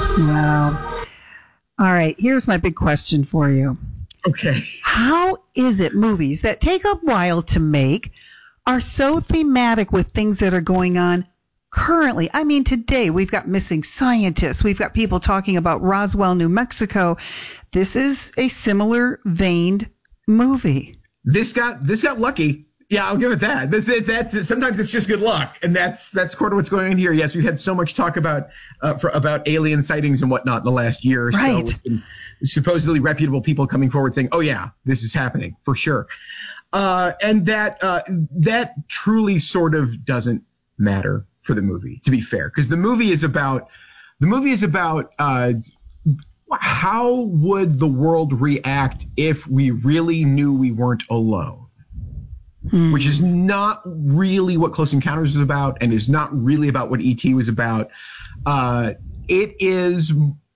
Wow. All right, here's my big question for you. Okay. How is it movies that take a while to make are so thematic with things that are going on currently? I mean, today we've got missing scientists. We've got people talking about Roswell, New Mexico. This is a similar veined movie. This got lucky. Yeah, I'll give it that. That's sometimes it's just good luck, and that's sort of what's going on here. Yes, we've had so much talk about alien sightings and whatnot in the last year or right. so. With supposedly reputable people coming forward saying, "Oh yeah, this is happening for sure," and that truly sort of doesn't matter for the movie, to be fair, because the movie is about how would the world react if we really knew we weren't alone. Which is not really what Close Encounters is about, and is not really about what E.T. was about. It is.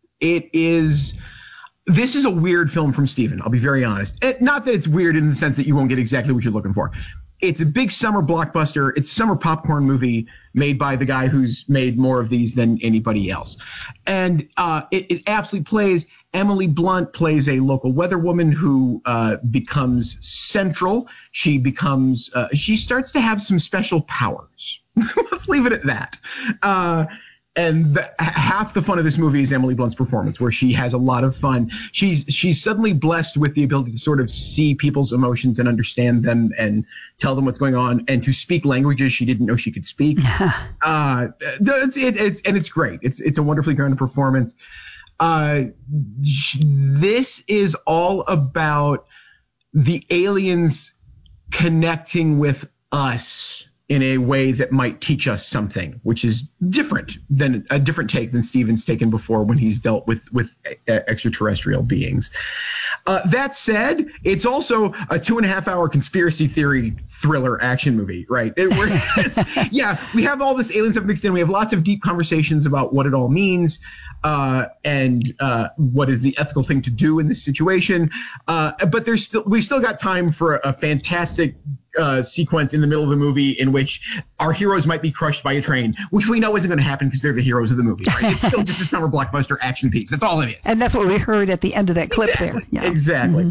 This is a weird film from Steven. I'll be very honest. Not that it's weird in the sense that you won't get exactly what you're looking for. It's a big summer blockbuster. It's a summer popcorn movie made by the guy who's made more of these than anybody else. And it absolutely plays. Emily Blunt plays a local weatherwoman who becomes central. She starts to have some special powers. Let's leave it at that. And half the fun of this movie is Emily Blunt's performance, where she has a lot of fun. She's suddenly blessed with the ability to sort of see people's emotions and understand them and tell them what's going on, and to speak languages she didn't know she could speak. It's great. It's a wonderfully grounded performance. This is all about the aliens connecting with us in a way that might teach us something, which is different take than Steven's taken before when he's dealt with extraterrestrial beings. That said, it's also a 2.5-hour conspiracy theory thriller action movie, right? Yeah, we have all this alien stuff mixed in. We have lots of deep conversations about what it all means, and what is the ethical thing to do in this situation. But we've still got time for a fantastic sequence in the middle of the movie in which our heroes might be crushed by a train, which we know isn't going to happen because they're the heroes of the movie, right? It's still just a summer blockbuster action piece. That's all it is. And that's what we heard at the end of that clip there. Yeah. Exactly.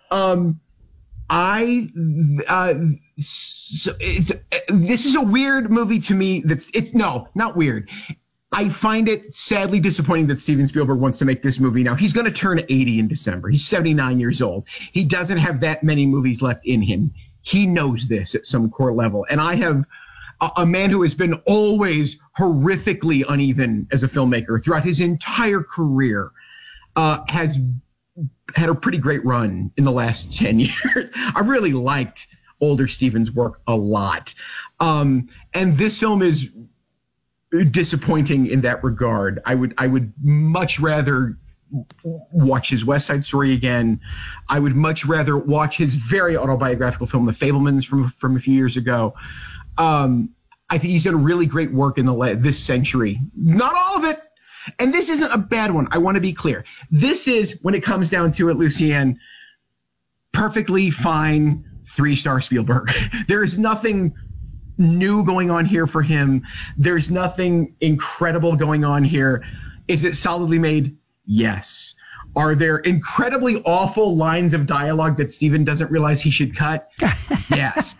Mm-hmm. This is a weird movie to me. Not weird. I find it sadly disappointing that Steven Spielberg wants to make this movie now. He's going to turn 80 in December. He's 79 years old. He doesn't have that many movies left in him. He knows this at some core level. And I have a man who has been always horrifically uneven as a filmmaker throughout his entire career, has had a pretty great run in the last 10 years. I really liked older Steven's work a lot. And this film is disappointing in that regard. I would much rather watch his West Side Story again. I would much rather watch his very autobiographical film, The Fabelmans, from a few years ago. I think he's done really great work in this century. Not all of it. And this isn't a bad one. I want to be clear. This is, when it comes down to it, Lucienne, perfectly fine 3-star Spielberg. There is nothing new going on here for him. There's nothing incredible going on here. Is it solidly made? Yes. Are there incredibly awful lines of dialogue that Steven doesn't realize he should cut? Yes.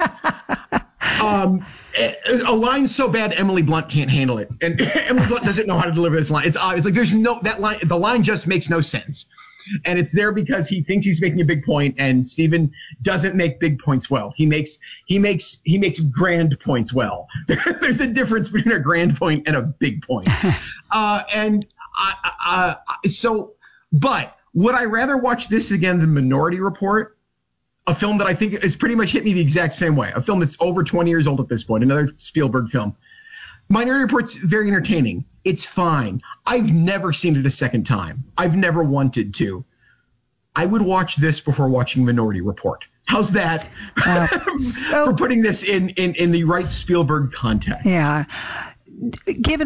A line so bad Emily Blunt can't handle it, and Emily Blunt doesn't know how to deliver this line. It's obvious. Like the line just makes no sense, and it's there because he thinks he's making a big point, and Steven doesn't make big points well. He makes grand points well. There's a difference between a grand point and a big point, But would I rather watch this again than Minority Report? A film that I think has pretty much hit me the exact same way. A film that's over 20 years old at this point. Another Spielberg film. Minority Report's very entertaining. It's fine. I've never seen it a second time. I've never wanted to. I would watch this before watching Minority Report. How's that? For putting this in the right Spielberg context. Yeah. Given